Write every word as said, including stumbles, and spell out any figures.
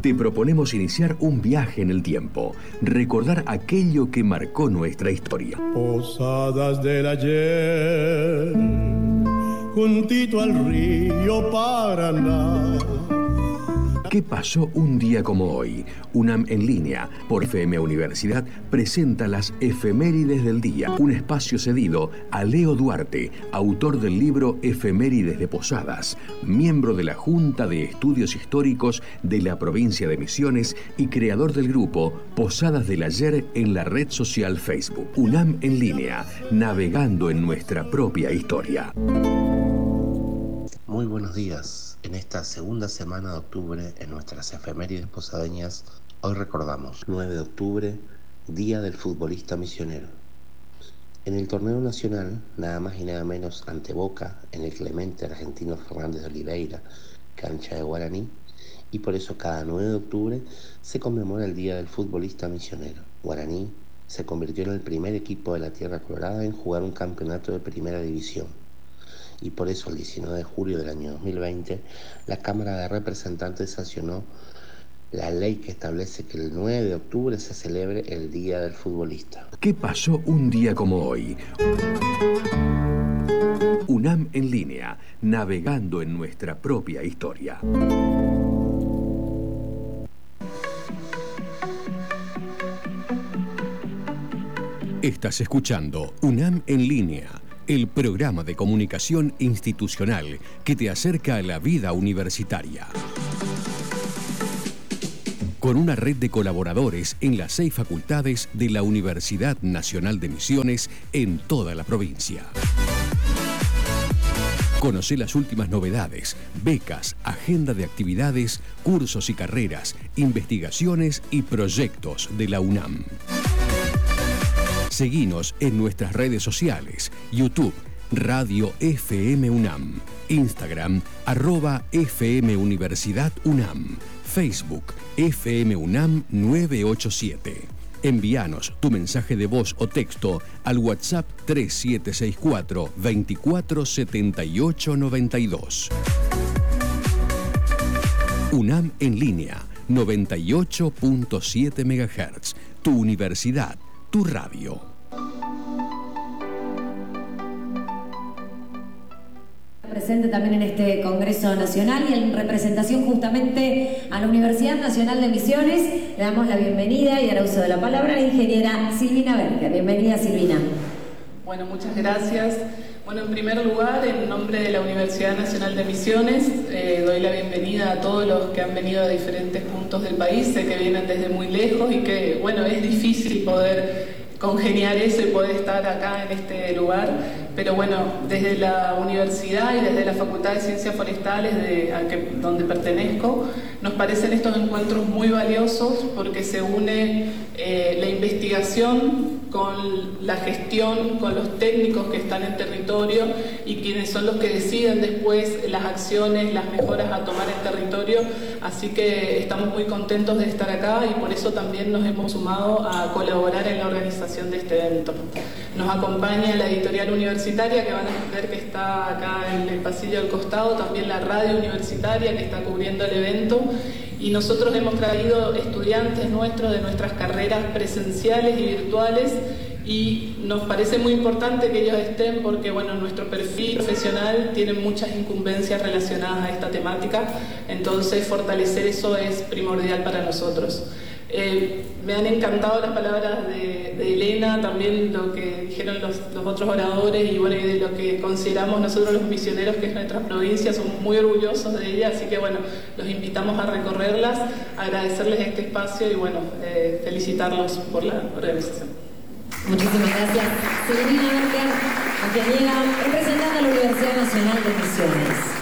te proponemos iniciar un viaje en el tiempo, recordar aquello que marcó nuestra historia. Posadas del ayer, juntito al río Paraná. ¿Qué pasó un día como hoy? UNAM en línea, por F M Universidad, presenta las Efemérides del Día, un espacio cedido a Leo Duarte, autor del libro Efemérides de Posadas, miembro de la Junta de Estudios Históricos de la provincia de Misiones y creador del grupo Posadas del Ayer en la red social Facebook. UNAM en línea, navegando en nuestra propia historia. Muy buenos días. En esta segunda semana de octubre, en nuestras efemérides posadeñas, hoy recordamos nueve de octubre, Día del Futbolista Misionero. En el torneo nacional, nada más y nada menos ante Boca, en el Clemente Argentino Fernández de Oliveira, cancha de Guaraní, y por eso cada nueve de octubre se conmemora el Día del Futbolista Misionero. Guaraní se convirtió en el primer equipo de la Tierra Colorada en jugar un campeonato de primera división. Y por eso el diecinueve de julio del año dos mil veinte, la Cámara de Representantes sancionó la ley que establece que el nueve de octubre se celebre el Día del Futbolista. ¿Qué pasó un día como hoy? UNAM en línea, navegando en nuestra propia historia. Estás escuchando UNAM en línea, el programa de comunicación institucional que te acerca a la vida universitaria. Con una red de colaboradores en las seis facultades de la Universidad Nacional de Misiones en toda la provincia. Conoce las últimas novedades, becas, agenda de actividades, cursos y carreras, investigaciones y proyectos de la UNAM. Seguinos en nuestras redes sociales, YouTube, Radio F M UNAM, Instagram, arroba F M Universidad UNAM, Facebook, F M UNAM nueve ocho siete. Envíanos tu mensaje de voz o texto al WhatsApp tres siete seis cuatro, veinticuatro setenta y ocho noventa y dos. UNAM en línea, noventa y ocho punto siete megahertz, tu universidad, tu radio. Presente también en este Congreso Nacional y en representación justamente a la Universidad Nacional de Misiones, le damos la bienvenida y dará uso de la palabra a la ingeniera Silvina Berger. Bienvenida, Silvina. Bueno, muchas gracias. Bueno, en primer lugar, en nombre de la Universidad Nacional de Misiones, eh, doy la bienvenida a todos los que han venido de diferentes puntos del país. Sé que vienen desde muy lejos y que, bueno, es difícil poder congeniar eso y poder estar acá en este lugar, pero bueno, desde la universidad y desde la Facultad de Ciencias Forestales de, a que, donde pertenezco, nos parecen estos encuentros muy valiosos porque se une eh, la investigación con la gestión, con los técnicos que están en territorio y quienes son los que deciden después las acciones, las mejoras a tomar en territorio, así que estamos muy contentos de estar acá y por eso también nos hemos sumado a colaborar en la organización de este evento. Nos acompaña la editorial universitaria, que van a ver que está acá en el pasillo al costado, también la radio universitaria que está cubriendo el evento, y nosotros hemos traído estudiantes nuestros de nuestras carreras presenciales y virtuales, y nos parece muy importante que ellos estén porque, bueno, nuestro perfil profesional tiene muchas incumbencias relacionadas a esta temática, entonces fortalecer eso es primordial para nosotros. Eh, me han encantado las palabras de, de Elena, también lo que dijeron los, los otros oradores y, bueno, y de lo que consideramos nosotros los misioneros, que es nuestra provincia, somos muy orgullosos de ella, así que bueno, los invitamos a recorrerlas, agradecerles este espacio y bueno, eh, felicitarlos por la organización. Muchísimas gracias. Silvina Berger, ingeniera, representando a la Universidad Nacional de Misiones.